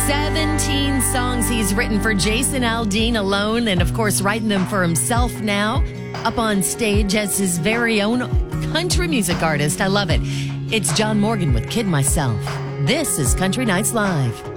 17 songs he's written for Jason Aldean alone, and of course writing them for himself now, up on stage as his very own country music artist. I love it. It's John Morgan with Kid Myself. This is Country Nights Live.